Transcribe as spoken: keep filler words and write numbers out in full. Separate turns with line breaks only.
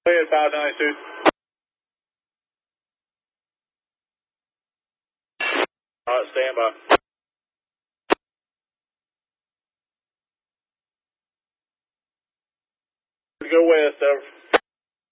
Go ahead, five ninety-two. All right, stand by. Go west, over.